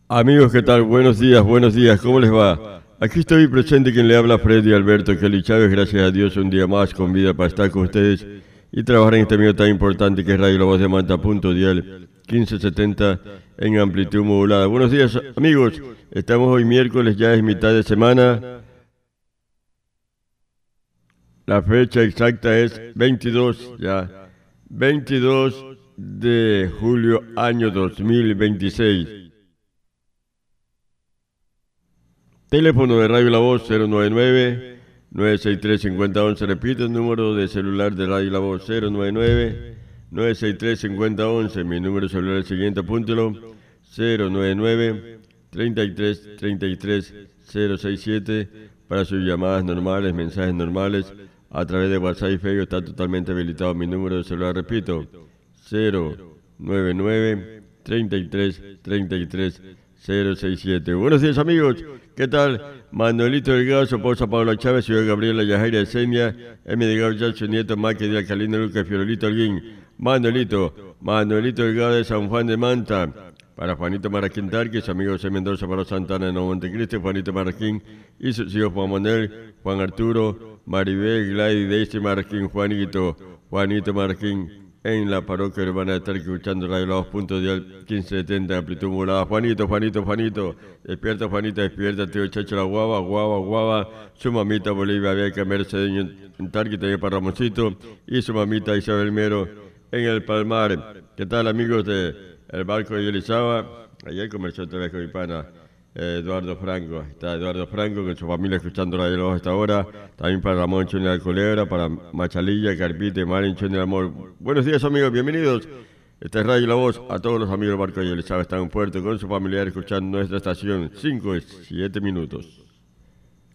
Amigos, ¿qué tal? Buenos días, ¿cómo les va? Aquí estoy presente quien le habla Freddy Alberto Kelly Chávez, gracias a Dios un día más con vida para estar con ustedes y trabajar en este medio tan importante que es Radio La Voz de Manta, punto dial 1570 en amplitud modulada. Buenos días amigos, estamos hoy miércoles, ya es mitad de semana, la fecha exacta es 22 de julio año 2026. Teléfono de Radio La Voz 099-963-5011. Repito el número de celular de Radio La Voz 099-963-5011. Mi número celular es el siguiente, apúntelo: 099-33-33-067 para sus llamadas normales, mensajes normales a través de WhatsApp y Facebook. Está totalmente habilitado mi número de celular, repito: 099-33-33-067. Buenos días amigos, ¿qué tal? Manuelito Delgado, su esposa Paula Chávez, señor Gabriela Yajaira Esenia, M. Delgado Yacho, nieto Maqui de Alcalino Lucas, Fiorelito Alguín, Manuelito Delgado de San Juan de Manta, para Juanito Marraquín Tarques, amigo José Mendoza, para Santana de Nuevo Montecristo, Juanito Marraquín y sus hijos Juan Manuel, Juan Arturo, Maribel, Gladys, Daisy Marraquín, Juanito Marraquín, en la parroquia urbana de estar escuchando Radio La Voz, punto dial 1570, amplitud modulada. Juanito, despierta, tío Chacho, la guava, su mamita Bolivia, Beca, Mercedes, en Tarqui, también para Ramoncito, y su mamita Isabel Mero, en el Palmar. ¿Qué tal amigos de el barco de Elizaba? Ayer conversó otra vez con mi pana Eduardo Franco. Está Eduardo Franco con su familia escuchando Radio La Voz hasta ahora. También para Ramón Choni de la Culebra, para Machalilla, Carpite, Marín Choni del Amor. Buenos días amigos, bienvenidos. Esta es Radio La Voz. A todos los amigos del barco de Elizaba están en Puerto con su familiar escuchando nuestra estación 5 y 7 minutos.